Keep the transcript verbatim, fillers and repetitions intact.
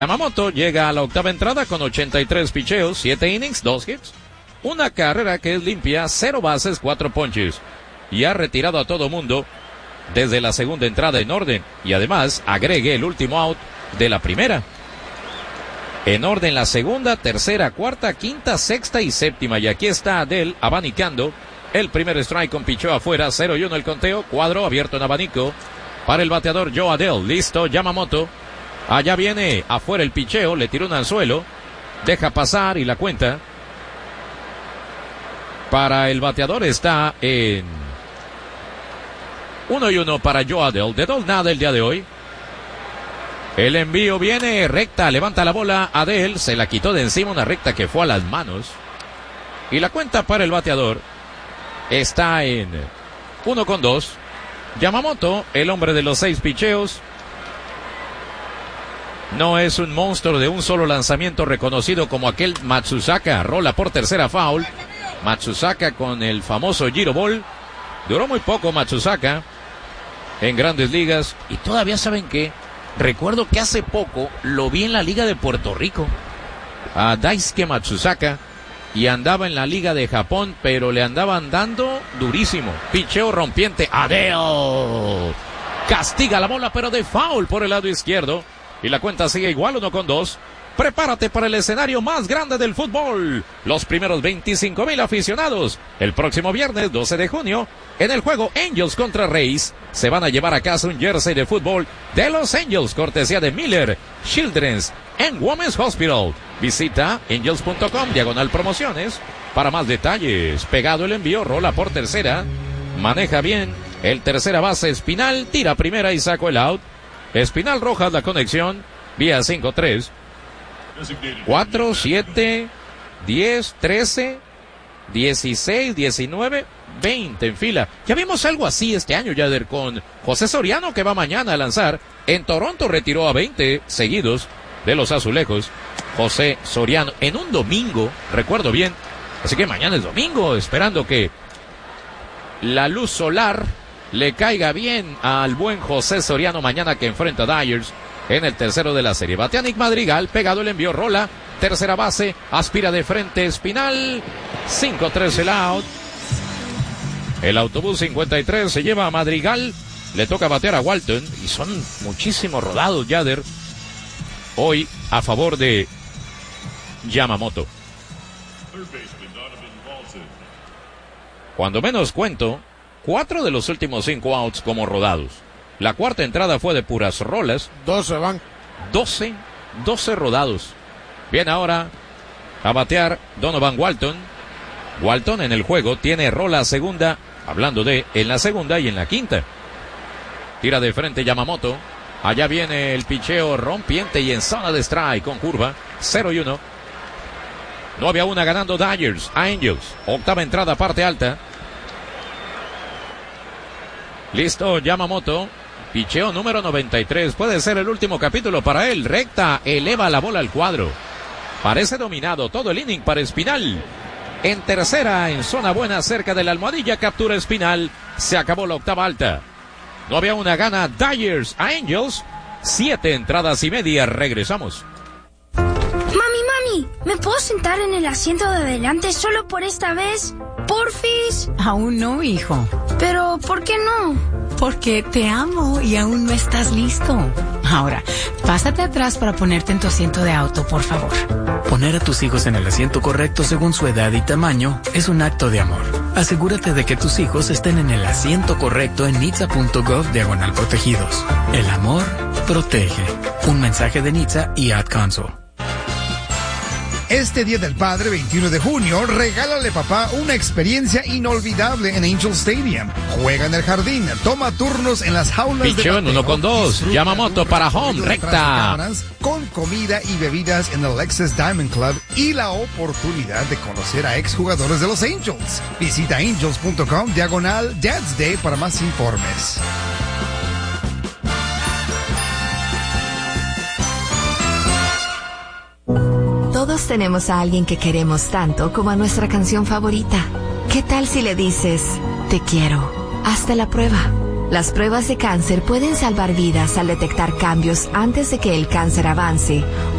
Yamamoto llega a la octava entrada con ochenta y tres picheos, siete innings, dos hits, una carrera que es limpia, cero bases, cuatro ponches. Y ha retirado a todo mundo desde la segunda entrada en orden. Y además agregue el último out de la primera. En orden la segunda, tercera, cuarta, quinta, sexta y séptima. Y aquí está Adell abanicando. El primer strike con picheo afuera, cero y uno el conteo, cuadro abierto en abanico. Para el bateador Joe Adell, listo Yamamoto. Allá viene afuera el picheo, le tiró un anzuelo, deja pasar y la cuenta. Para el bateador está en uno y uno para Joe Adell. De dos nada el día de hoy. El envío viene recta, levanta la bola Adell, se la quitó de encima, una recta que fue a las manos. Y la cuenta para el bateador está en uno con dos. Yamamoto, el hombre de los seis picheos. No es un monstruo de un solo lanzamiento reconocido como aquel Matsusaka. Rola por tercera, foul. Matsusaka con el famoso Giro Ball. Duró muy poco Matsusaka en Grandes Ligas. Y todavía saben que recuerdo que hace poco lo vi en la Liga de Puerto Rico a Daisuke Matsusaka. Y andaba en la Liga de Japón, pero le andaban dando durísimo. Picheo rompiente. Adell castiga la bola, pero de foul por el lado izquierdo. Y la cuenta sigue igual, uno con dos. Prepárate para el escenario más grande del fútbol. Los primeros veinticinco mil aficionados. El próximo viernes doce de junio, en el juego Angels contra Rays, se van a llevar a casa un jersey de fútbol de los Angels, cortesía de Miller, Children's and Women's Hospital. Visita angels punto com, diagonal promociones, para más detalles. Pegado el envío, rola por tercera. Maneja bien el tercera base Espinal, tira primera y sacó el out. Espinal Rojas la conexión, vía cinco tres. cuatro, siete, diez, trece, dieciséis, diecinueve, veinte en fila. Ya vimos algo así este año, Yader, con José Soriano, que va mañana a lanzar. En Toronto retiró a veinte seguidos de los azulejos. José Soriano en un domingo, recuerdo bien. Así que mañana es domingo, esperando que la luz solar le caiga bien al buen José Soriano mañana, que enfrenta a Dyers en el tercero de la serie. Batea Nick Madrigal, pegado el envío, rola, tercera base, aspira de frente Espinal, cinco tres el out. El autobús cincuenta y tres se lleva a Madrigal, le toca batear a Walton, y son muchísimos rodados, Yader, hoy a favor de Yamamoto. Cuando menos cuento, cuatro de los últimos cinco outs como rodados. La cuarta entrada fue de puras rolas. doce van. doce, doce rodados. Bien, ahora a batear Donovan Walton. Walton en el juego tiene rola segunda, hablando de en la segunda y en la quinta. Tira de frente Yamamoto. Allá viene el picheo rompiente y en zona de strike con curva. cero y uno. No había una ganando Dyers a Angels. Octava entrada, parte alta. Listo Yamamoto. Picheo número noventa y tres. Puede ser el último capítulo para él. Recta, eleva la bola al cuadro. Parece dominado todo el inning para Espinal. En tercera, en zona buena, cerca de la almohadilla, captura Espinal. Se acabó la octava alta. No había una gana Dyers a Angels. Siete entradas y media. Regresamos. Mami, ¿me puedo sentar en el asiento de adelante solo por esta vez? ¿Porfis? Aún no, hijo. Pero, ¿por qué no? Porque te amo y aún no estás listo. Ahora, pásate atrás para ponerte en tu asiento de auto, por favor. Poner a tus hijos en el asiento correcto según su edad y tamaño es un acto de amor. Asegúrate de que tus hijos estén en el asiento correcto en nitsa punto gov diagonal protegidos. El amor protege. Un mensaje de Nitsa y Ad Council. Este Día del Padre, veintiuno de junio, regálale papá una experiencia inolvidable en Angel Stadium. Juega en el jardín, toma turnos en las jaulas de Picheo en uno con dos. Yamamoto para home, recta. Con comida y bebidas en el Lexus Diamond Club y la oportunidad de conocer a exjugadores de los Angels. Visita angels punto com diagonal Dad's Day para más informes. Todos tenemos a alguien que queremos tanto como a nuestra canción favorita. ¿Qué tal si le dices, te quiero? Hazte la prueba. Las pruebas de cáncer pueden salvar vidas al detectar cambios antes de que el cáncer avance